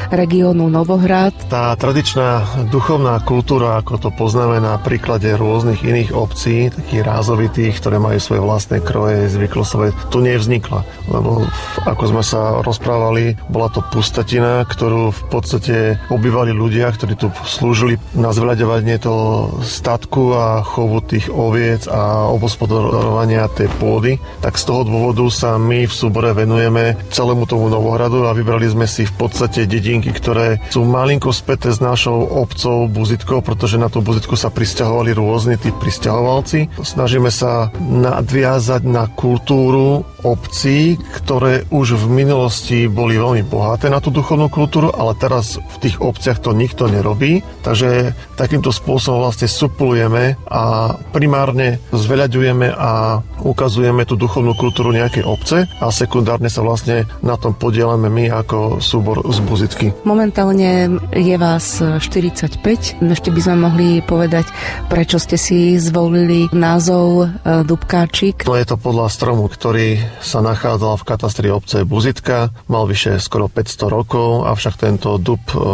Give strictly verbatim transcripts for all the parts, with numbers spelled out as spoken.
regiónu Novohrad. Tá tradičná duchovná kultúra, ako to poznáme na príklade rôznych iných obcí, takých rázovitých, ktoré majú svoje vlastné kroje, zvyklosť, tu nevznikla. Lebo ako sme sa rozprávali, bola to pustatina, ktorú v podstate obývali ľudia, ktorí tu slúžili na zveľaďovanie toho statku a chovu tých oviec a obospodarovania tej pôdy. Tak z toho dôvodu sa my v súbore venujeme celému tomu Novohradu a vybrali sme si v podstate dedinky, ktoré sú malinko späté s našou obcou Buzitkou, pretože na tú Buzitku sa prisťahovali rôzni tí prisťahovalci. Snažíme sa nadviazať na kultúru obcí, ktoré už v minulosti boli veľmi bohaté na tú duchovnú kultúru, ale teraz v tých obciach to nikto nerobí. Takže takýmto spôsobom vlastne suplujeme a primárne zveľaďujeme a ukazujeme tú duchovnú kultúru nejakej obce a sekundárne sa vlastne na tom podielame my ako súbor z Buzitky. Momentálne je vás štyridsaťpäť. Ešte by sme mohli povedať, prečo ste si zvolili názov Dubkáčik. No je to podľa stromu, ktorý sa nachádzal v katastri obce Buzitka. Mal vyše skoro päťsto rokov, avšak tento dub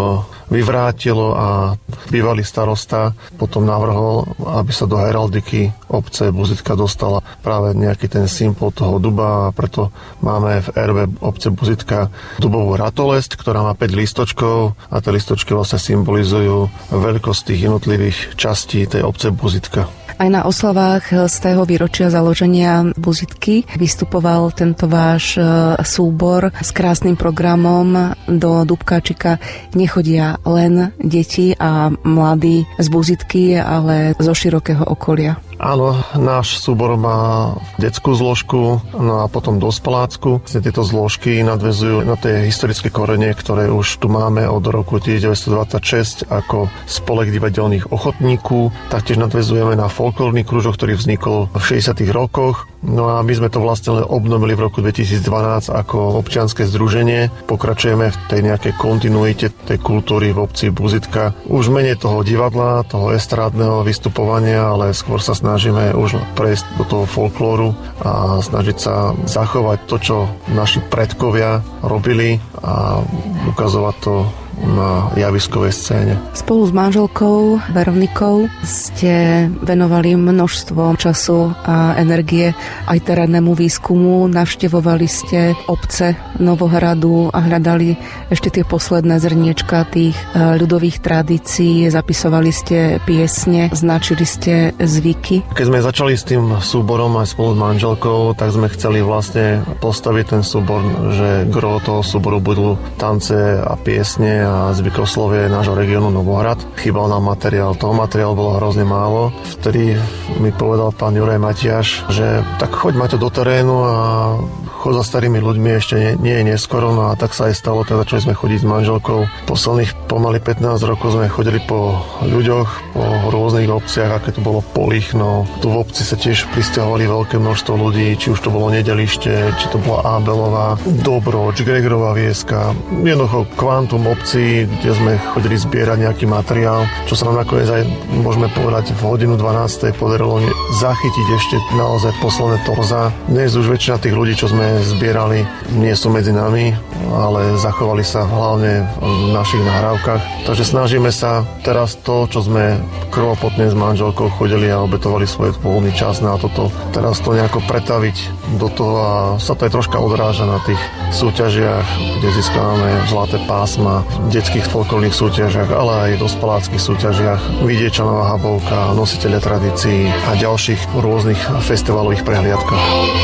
vyvrátilo a bývalý starosta potom navrhol, aby sa do heraldiky obce Buzitka dostala práve nejaký ten symbol toho duba a preto máme v erbe obce Buzitka dubovú ratolesť, ktorá má päť listočkov a tie listočky vlastne symbolizujú veľkosť tých jednotlivých častí tej obce Buzitka. Aj na oslavách z tého výročia založenia Buzitky vystupoval tento váš súbor s krásnym programom. Do Dubkáčika nechodia len deti a mladí z Buzitky, ale zo širokého okolia. Áno, náš súbor má detskú zložku, no a potom dospelácku. Tieto zložky nadväzujú na tie historické korene, ktoré už tu máme od roku devätnásťstodvadsaťšesť ako spolek divadelných ochotníkov. Taktiež nadväzujeme na folklórny kružok, ktorý vznikol v šesťdesiatych rokoch. No a my sme to vlastne obnovili v roku dvetisícdvanásť ako občianske združenie. Pokračujeme v tej nejakej kontinuite tej kultúry v obci Buzitka. Už menej toho divadla, toho estrádneho vystupovania, ale skôr sa snažíme už prejsť do toho folklóru a snažiť sa zachovať to, čo naši predkovia robili a ukazovať to na javiskovej scéne. Spolu s manželkou Veronikou ste venovali množstvo času a energie aj terénnemu výskumu. Navštevovali ste obce Novohradu a hľadali ešte tie posledné zrniečka tých ľudových tradícií. Zapisovali ste piesne, značili ste zvyky. Keď sme začali s tým súborom aj spolu s manželkou, tak sme chceli vlastne postaviť ten súbor, že gro toho súboru budú tance a piesne a zvykoslovie nášho regiónu Novohrad. Chýbal nám materiál, toho materiálu bolo hrozne málo. Vtedy mi povedal pán Juraj Matiáš, že tak choď Maťo do terénu a chod za starými ľuďmi, ešte nie, nie je neskoro, no a tak sa aj stalo, teda začali sme chodiť s manželkou. Posledných pomaly pätnásť rokov sme chodili po ľuďoch, po rôznych obciach, aké to bolo Polichno. Tu v obci sa tiež prisťahovali veľké množstvo ľudí, či už to bolo Nedelište, či to bola Ábelová, Dobroč, Gregorová Vieska, jednoducho kvantum obcí, kde sme chodili zbierať nejaký materiál, čo sa nám nakoniec aj, môžeme povedať, v hodinu dvanástej podarilo zachytiť ešte naozaj posledné torza. Dnes už väčšina tých ľudí, čo sme zbierali, nie sú medzi nami, ale zachovali sa hlavne v našich nahrávkach. Takže snažíme sa teraz to, čo sme krvopotne s manželkou chodili a obetovali svoj voľný čas na toto, teraz to nejako pretaviť do toho a sa to aj troška odráža na tých súťažiach, kde získavame zlaté pásma, v detských folklórnych súťažiach, ale aj dospeláckych súťažiach, Vidiečanová Habovka, Nositeľe tradícií a ďalších rôznych festivalových prehliadkách.